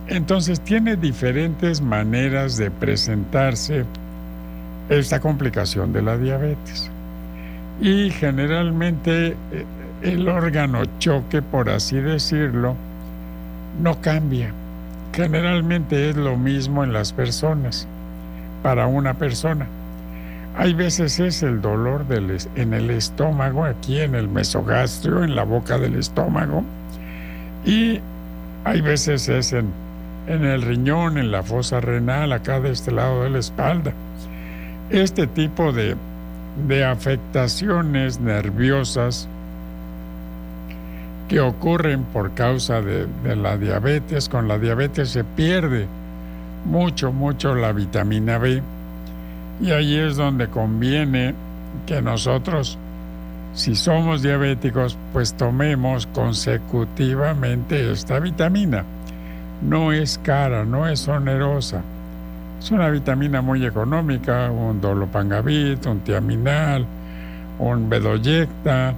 Entonces tiene diferentes maneras de presentarse esta complicación de la diabetes. Y generalmente el órgano choque, por así decirlo, no cambia. Generalmente es lo mismo en las personas, para una persona. Hay veces es el dolor en el estómago, aquí en el mesogastrio, en la boca del estómago, y hay veces es en el riñón, en la fosa renal, acá de este lado de la espalda. Este tipo de afectaciones nerviosas que ocurren por causa de la diabetes. Con la diabetes se pierde mucho la vitamina B, y ahí es donde conviene que nosotros, si somos diabéticos, pues tomemos consecutivamente esta vitamina. No es cara, no es onerosa. Es una vitamina muy económica, un Dolopangavit, un Tiaminal, un Bedoyecta.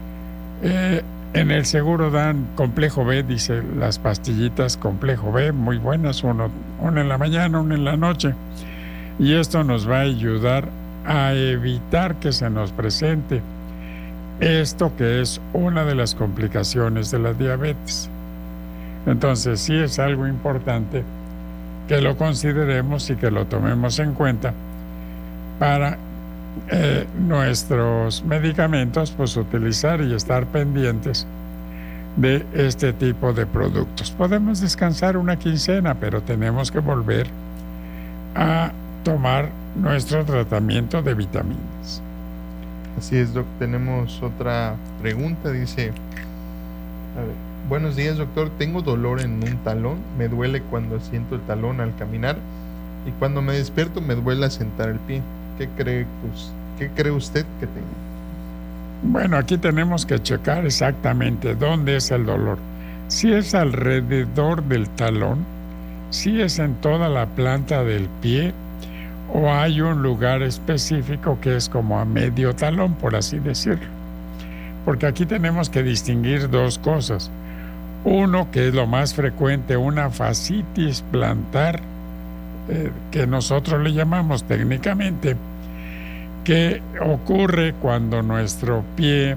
En el seguro dan complejo B, dice, las pastillitas complejo B, muy buenas, uno en la mañana, uno en la noche. Y esto nos va a ayudar a evitar que se nos presente esto que es una de las complicaciones de la diabetes. Entonces sí es algo importante que lo consideremos y que lo tomemos en cuenta para nuestros medicamentos, pues utilizar y estar pendientes de este tipo de productos. Podemos descansar una quincena, pero tenemos que volver a tomar nuestro tratamiento de vitaminas. Así es, Doc. Tenemos otra pregunta. Dice, a ver, buenos días, doctor. Tengo dolor en un talón. Me duele cuando siento el talón al caminar y cuando me despierto me duele al sentar el pie. ¿Qué cree usted que tengo? Bueno, aquí tenemos que checar exactamente dónde es el dolor. Si es alrededor del talón, si es en toda la planta del pie, o hay un lugar específico que es como a medio talón, por así decirlo. Porque aquí tenemos que distinguir dos cosas. Uno, que es lo más frecuente, una fascitis plantar, que nosotros le llamamos técnicamente, que ocurre cuando nuestro pie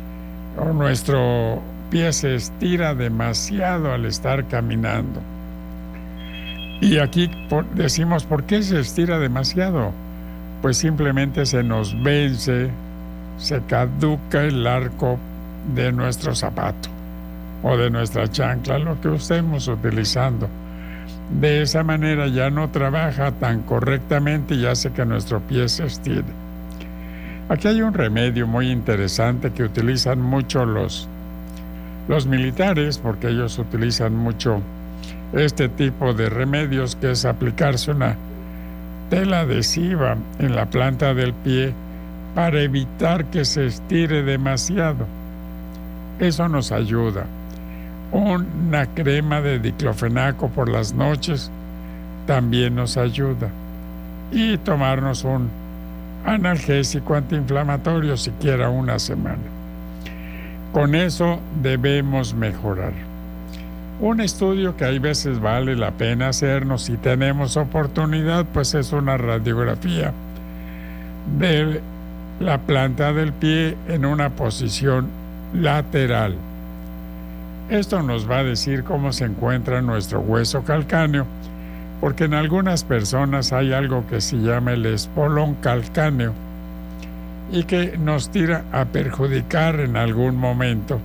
se estira demasiado al estar caminando. Y aquí decimos, ¿por qué se estira demasiado? Pues simplemente se nos vence, se caduca el arco de nuestro zapato o de nuestra chancla, lo que estemos utilizando. De esa manera ya no trabaja tan correctamente y hace que nuestro pie se estire. Aquí hay un remedio muy interesante que utilizan mucho los militares, porque ellos utilizan mucho este tipo de remedios, que es aplicarse una tela adhesiva en la planta del pie para evitar que se estire demasiado. Eso nos ayuda. Una crema de diclofenaco por las noches también nos ayuda. Y tomarnos un analgésico antiinflamatorio siquiera una semana. Con eso debemos mejorar. Un estudio que hay veces vale la pena hacernos si tenemos oportunidad, pues es una radiografía de la planta del pie en una posición lateral. Esto nos va a decir cómo se encuentra nuestro hueso calcáneo, porque en algunas personas hay algo que se llama el espolón calcáneo y que nos tira a perjudicar en algún momento.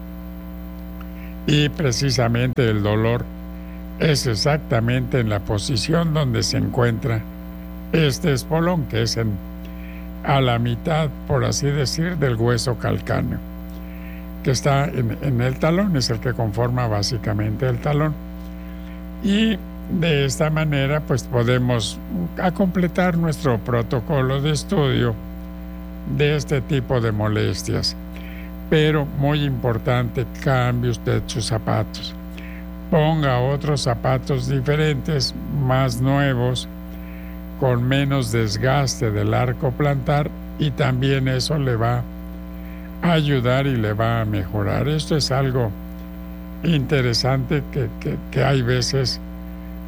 Y precisamente el dolor es exactamente en la posición donde se encuentra este espolón, que es a la mitad, por así decir, del hueso calcáneo, que está en el talón, es el que conforma básicamente el talón. Y de esta manera pues podemos completar nuestro protocolo de estudio de este tipo de molestias. Pero muy importante, cambie usted sus zapatos. Ponga otros zapatos diferentes, más nuevos, con menos desgaste del arco plantar, y también eso le va a ayudar y le va a mejorar. Esto es algo interesante que hay veces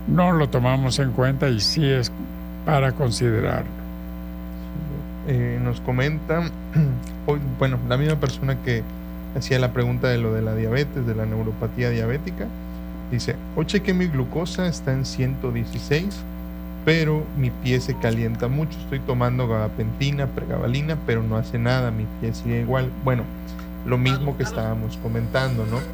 no lo tomamos en cuenta y sí es para considerarlo. Nos comenta, bueno, la misma persona que hacía la pregunta de lo de la diabetes, de la neuropatía diabética, dice: hoy chequé mi glucosa, está en 116, pero mi pie se calienta mucho. Estoy tomando gabapentina, pregabalina, pero no hace nada, mi pie sigue igual. Bueno, lo mismo que estábamos comentando, ¿no?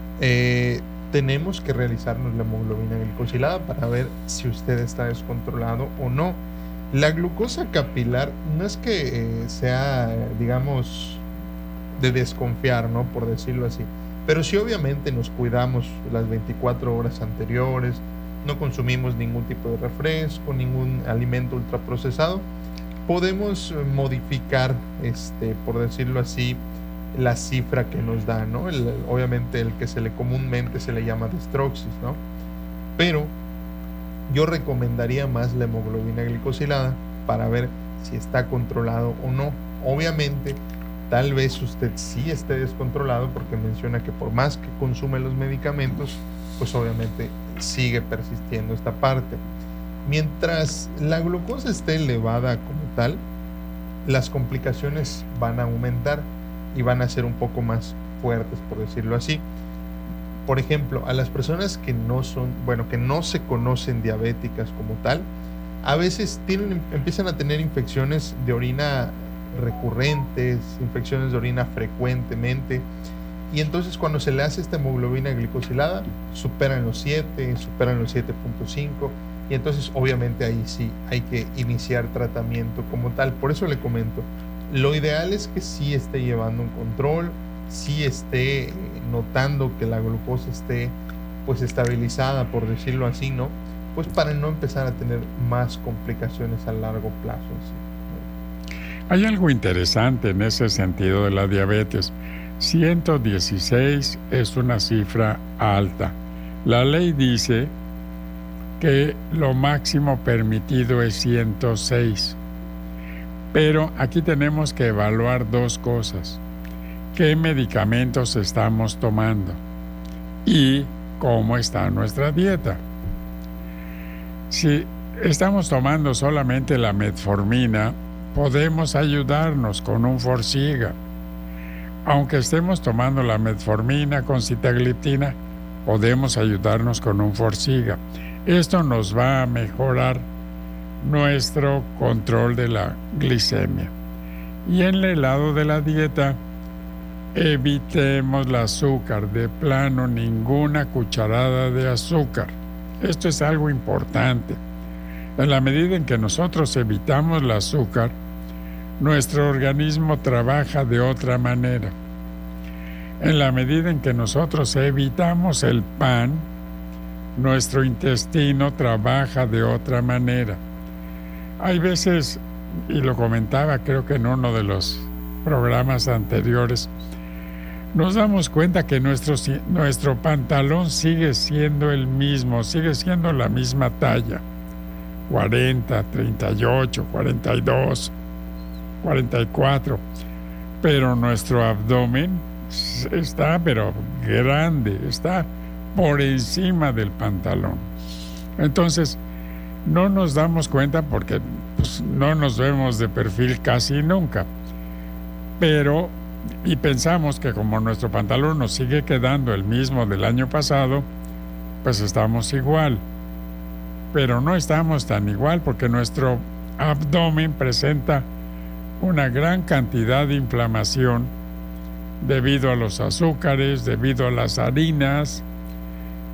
Tenemos que realizarnos la hemoglobina glicosilada para ver si usted está descontrolado o no. La glucosa capilar no es que sea, digamos, de desconfiar, ¿no? Por decirlo así. Pero sí, obviamente nos cuidamos las 24 horas anteriores, no consumimos ningún tipo de refresco, ningún alimento ultraprocesado, podemos modificar, por decirlo así, la cifra que nos da, ¿no? Obviamente el que comúnmente se le llama destroxis, ¿no? Pero yo recomendaría más la hemoglobina glicosilada para ver si está controlado o no. Obviamente, tal vez usted sí esté descontrolado, porque menciona que por más que consume los medicamentos, pues obviamente sigue persistiendo esta parte. Mientras la glucosa esté elevada como tal, las complicaciones van a aumentar y van a ser un poco más fuertes, por decirlo así. Por ejemplo, a las personas que no se conocen diabéticas como tal, a veces empiezan a tener infecciones de orina recurrentes, infecciones de orina frecuentemente, y entonces cuando se le hace esta hemoglobina glicosilada, superan los 7, superan los 7.5, y entonces obviamente ahí sí hay que iniciar tratamiento como tal. Por eso le comento, lo ideal es que sí esté llevando un control, sí esté notando que la glucosa esté pues estabilizada, por decirlo así, ¿no? Pues para no empezar a tener más complicaciones a largo plazo, ¿sí? Hay algo interesante en ese sentido de la diabetes. 116 es una cifra alta. La ley dice que lo máximo permitido es 106. Pero aquí tenemos que evaluar dos cosas: qué medicamentos estamos tomando y cómo está nuestra dieta. Si estamos tomando solamente la metformina, podemos ayudarnos con un Forxiga. Aunque estemos tomando la metformina con sitagliptina, podemos ayudarnos con un Forxiga. Esto nos va a mejorar nuestro control de la glicemia. Y en el lado de la dieta, evitemos el azúcar, de plano ninguna cucharada de azúcar. Esto es algo importante. En la medida en que nosotros evitamos el azúcar, nuestro organismo trabaja de otra manera. En la medida en que nosotros evitamos el pan, nuestro intestino trabaja de otra manera. Hay veces, y lo comentaba creo que en uno de los programas anteriores, nos damos cuenta que nuestro pantalón sigue siendo el mismo, sigue siendo la misma talla, 40, 38, 42, 44, pero nuestro abdomen está pero grande, está por encima del pantalón. Entonces, no nos damos cuenta porque no nos vemos de perfil casi nunca, y pensamos que como nuestro pantalón nos sigue quedando el mismo del año pasado, pues estamos igual. Pero no estamos tan igual, porque nuestro abdomen presenta una gran cantidad de inflamación debido a los azúcares, debido a las harinas,